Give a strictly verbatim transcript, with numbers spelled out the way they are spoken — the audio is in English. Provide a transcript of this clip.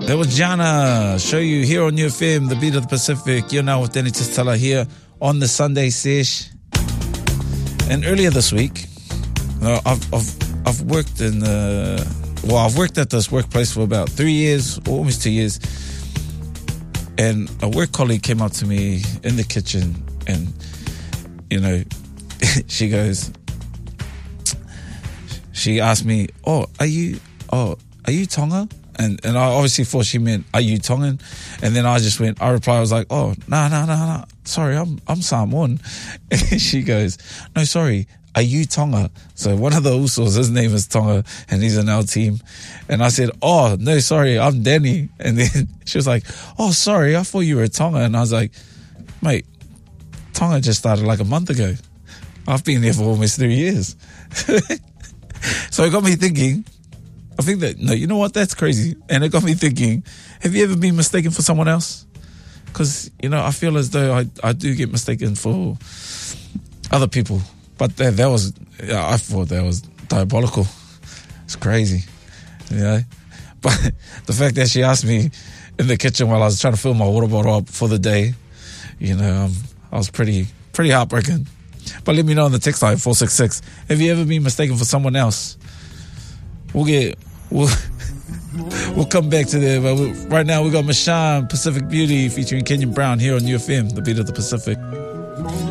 That was Jana. Show you here on U F M, the beat of the Pacific. You're now with Danny Tistella here on the Sunday Sesh. And earlier this week, uh, I've, I've I've worked in the well, I've worked at this workplace for about three years, or almost two years. And a work colleague came up to me in the kitchen, and you know, she goes, she asked me, "Oh, are you? Oh, are you Tonga?" And and I obviously thought she meant, "Are you Tongan?" And then I just went, I replied, I was like, "Oh, no, no, no, no. Sorry, I'm I'm Samoan." And she goes, "No, sorry, are you Tonga?" So one of the Usos, his name is Tonga, and he's in our team. And I said, "Oh, no, sorry, I'm Danny." And then she was like, "Oh, sorry, I thought you were Tonga." And I was like, "Mate, Tonga just started like a month ago. I've been there for almost three years." So it got me thinking. I think that, no, you know what? That's crazy. And it got me thinking, have you ever been mistaken for someone else? Because, you know, I feel as though I, I do get mistaken for other people. But that, that was, yeah, I thought that was diabolical. It's crazy, you know. But the fact that she asked me in the kitchen while I was trying to fill my water bottle up for the day, you know, um, I was pretty, pretty heartbroken. But let me know on the text line, four six six, have you ever been mistaken for someone else? We'll get, we'll, we'll come back to that. But we, right now we got Mashan, Pacific Beauty featuring Kenyon Brown here on U F M, the beat of the Pacific.